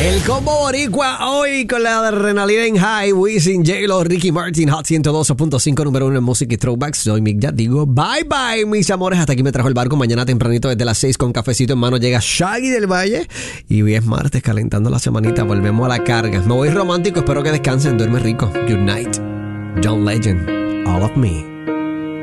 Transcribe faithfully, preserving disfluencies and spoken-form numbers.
El combo boricua hoy con la adrenalina en high. Wisin, J-Lo, Ricky Martin, Hot ciento dos punto cinco, número uno en música y throwbacks. Soy Mick, ya digo bye bye, mis amores. Hasta aquí me trajo el barco. Mañana tempranito desde las seis con cafecito en mano llega Shaggy del Valle. Y hoy es martes, calentando la semanita. Volvemos a la carga. Me voy romántico, espero que descansen. Duerme rico. Good night. John Legend, All of Me.